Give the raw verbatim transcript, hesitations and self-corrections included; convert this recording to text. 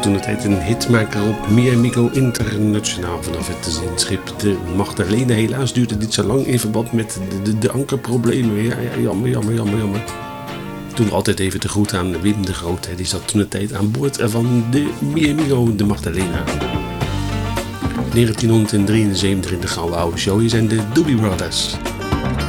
toen de tijd een hitmaker op Mi Amigo Internationaal vanaf het zienschip de Magdalena. Helaas duurde dit zo lang in verband met de, de, de ankerproblemen. Ja, ja, jammer, jammer, jammer, jammer. Doen we altijd even de groet aan Wim de Groot. Die zat toen de tijd aan boord van de Mi Amigo de Magdalena. negentien drieënzeventig in de gouden oude show. Hier zijn de Doobie Brothers.